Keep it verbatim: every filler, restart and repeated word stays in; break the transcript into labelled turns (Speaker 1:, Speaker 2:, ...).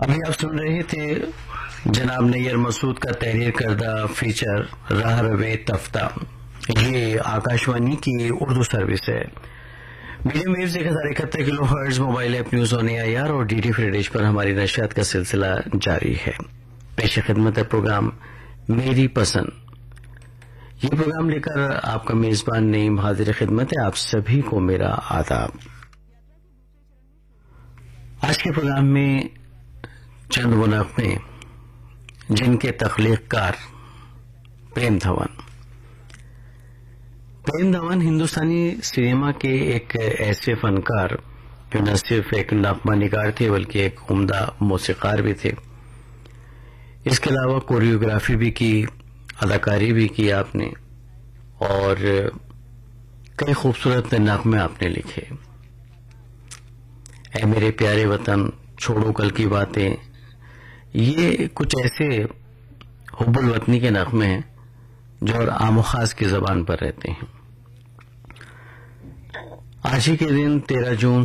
Speaker 1: ابھی آپ سن رہے تھے جناب نیر مسعود کا تحریر کردہ فیچر راہ روے تفتہ. یہ آکاشوانی کی اردو سروس ہے. میڈیم ویوز ایک ہزار اکہتر کلو hertz mobile app news on a I R اور ڈی ٹی فری ڈیش پر ہماری نشریات کا سلسلہ جاری ہے. پیش خدمت ہے پروگرام میری پسند. یہ پروگرام لے کر آپ کا میزبان نعیم حاضر خدمت ہے. آپ سبھی کو میرا آداب. آج کے پروگرام میں چند وہ نغمے جن کے تخلیق کار پریم دھون پریم دھون ہندوستانی سینما کے ایک ایسے فنکار جو نہ صرف ایک نغمہ نگار تھے بلکہ ایک عمدہ موسیقار بھی تھے. اس کے علاوہ کوریوگرافی بھی کی، اداکاری بھی کی آپ نے، اور کئی خوبصورت نغمے آپ نے لکھے. اے میرے پیارے وطن، چھوڑو کل کی باتیں، یہ کچھ ایسے حب الوطنی کے نغمے ہیں جو اور عام و خاص کی زبان پر رہتے ہیں. آج ہی کے دن تیرہ جون